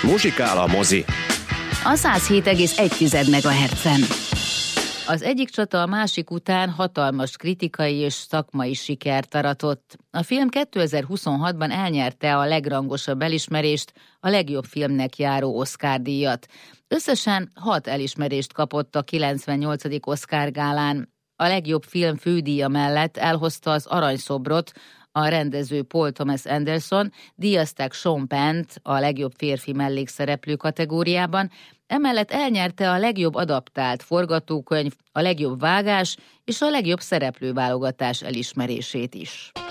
Muzsikál a mozi. A 107,1 MHz-en. Az egyik csata a másik után hatalmas kritikai és szakmai sikert aratott. A film 2026-ban elnyerte a legrangosabb elismerést, a legjobb filmnek járó Oscar-díjat. Összesen 6 elismerést kapott a 98. Oscar gálán. A legjobb film fődíja mellett elhozta az aranyszobrot a rendező Paul Thomas Anderson, díjazták Sean Pennt a legjobb férfi mellékszereplő kategóriában, emellett elnyerte a legjobb adaptált forgatókönyv, a legjobb vágás és a legjobb szereplőválogatás elismerését is.